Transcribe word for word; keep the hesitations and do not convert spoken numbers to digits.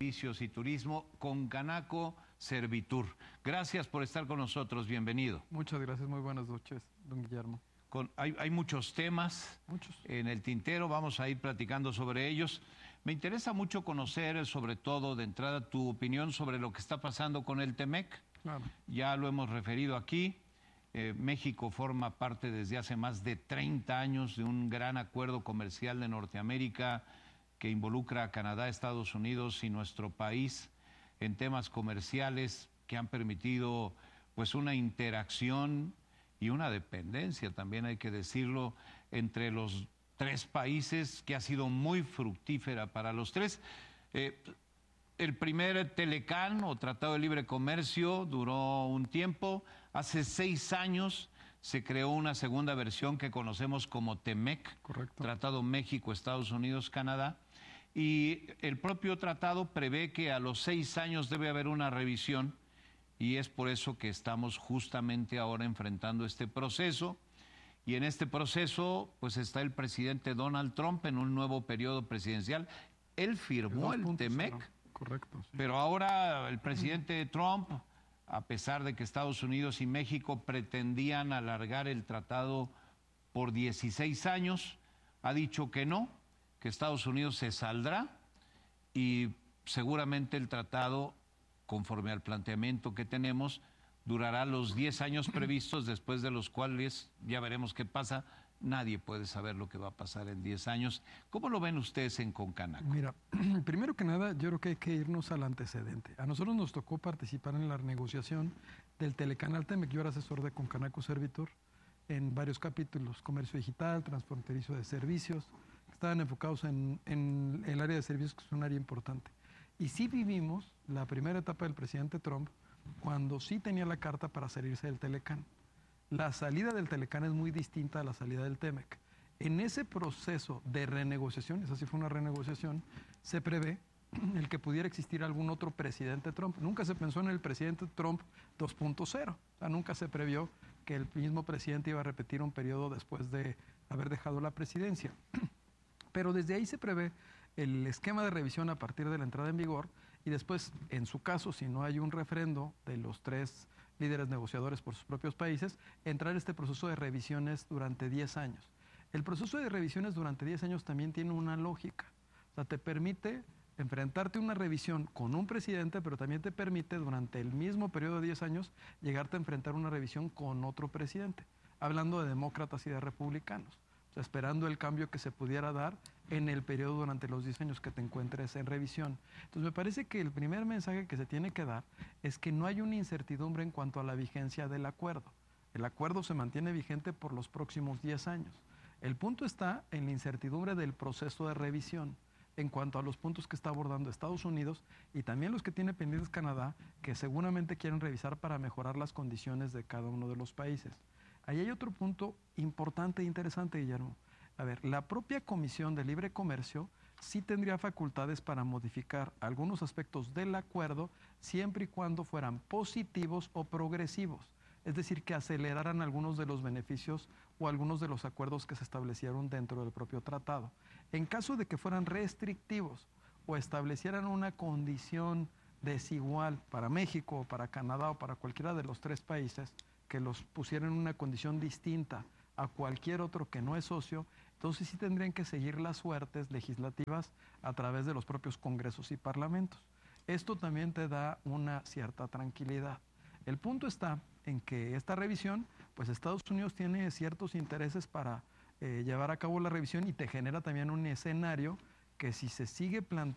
Servicios y Turismo con Canaco Servitur. Gracias por estar con nosotros, bienvenido. Muchas gracias, muy buenas noches, don Guillermo. Con, hay, hay muchos temas muchos. en el tintero, vamos a ir platicando sobre ellos. Me interesa mucho conocer, sobre todo de entrada, tu opinión sobre lo que está pasando con el Temec. Claro. Ya lo hemos referido aquí. Eh, México forma parte desde hace más de treinta años de un gran acuerdo comercial de Norteamérica que involucra a Canadá, Estados Unidos y nuestro país en temas comerciales que han permitido pues una interacción y una dependencia, también hay que decirlo, entre los tres países que ha sido muy fructífera para los tres. Eh, el primer Telecán o Tratado de Libre Comercio duró un tiempo. Hace seis años se creó una segunda versión que conocemos como Temec, Correcto. Tratado México, Estados Unidos, Canadá. Y el propio tratado prevé que a los seis años debe haber una revisión y es por eso que estamos justamente ahora enfrentando este proceso. Y en este proceso pues está el presidente Donald Trump en un nuevo periodo presidencial. Él firmó el Temec, correcto, sí. Pero ahora el presidente Trump, a pesar de que Estados Unidos y México pretendían alargar el tratado por dieciséis años, ha dicho que no, que Estados Unidos se saldrá y seguramente el tratado, conforme al planteamiento que tenemos, durará los diez años previstos, después de los cuales ya veremos qué pasa. Nadie puede saber lo que va a pasar en diez años. ¿Cómo lo ven ustedes en Concanaco? Mira, primero que nada, yo creo que hay que irnos al antecedente. A nosotros nos tocó participar en la negociación del Telecanal Temec. Yo era asesor de Concanaco Servitur en varios capítulos, comercio digital, transfronterizo de servicios, que estaban enfocados en, en el área de servicios, que es un área importante. Y sí vivimos la primera etapa del presidente Trump, cuando sí tenía la carta para salirse del Telecán. La salida del Telecán es muy distinta a la salida del Temec. En ese proceso de renegociación, esa sí fue una renegociación, se prevé el que pudiera existir algún otro presidente Trump. Nunca se pensó en el presidente Trump dos punto cero. O sea, nunca se previó que el mismo presidente iba a repetir un periodo después de haber dejado la presidencia. Pero desde ahí se prevé el esquema de revisión a partir de la entrada en vigor y después, en su caso, si no hay un refrendo de los tres líderes negociadores por sus propios países, entrar este proceso de revisiones durante diez años. El proceso de revisiones durante diez años también tiene una lógica. O sea, te permite enfrentarte a una revisión con un presidente, pero también te permite durante el mismo periodo de diez años llegarte a enfrentar una revisión con otro presidente, hablando de demócratas y de republicanos. O sea, esperando el cambio que se pudiera dar en el periodo durante los diez años que te encuentres en revisión. Entonces, me parece que el primer mensaje que se tiene que dar es que no hay una incertidumbre en cuanto a la vigencia del acuerdo. El acuerdo se mantiene vigente por los próximos diez años. El punto está en la incertidumbre del proceso de revisión en cuanto a los puntos que está abordando Estados Unidos y también los que tiene pendientes Canadá, que seguramente quieren revisar para mejorar las condiciones de cada uno de los países. Ahí hay otro punto importante e interesante, Guillermo. A ver, la propia Comisión de Libre Comercio sí tendría facultades para modificar algunos aspectos del acuerdo siempre y cuando fueran positivos o progresivos. Es decir, que aceleraran algunos de los beneficios o algunos de los acuerdos que se establecieron dentro del propio tratado. En caso de que fueran restrictivos o establecieran una condición desigual para México o para Canadá o para cualquiera de los tres países, que los pusieran en una condición distinta a cualquier otro que no es socio, entonces sí tendrían que seguir las suertes legislativas a través de los propios congresos y parlamentos. Esto también te da una cierta tranquilidad. El punto está en que esta revisión, pues Estados Unidos tiene ciertos intereses para eh, llevar a cabo la revisión y te genera también un escenario que si se sigue plan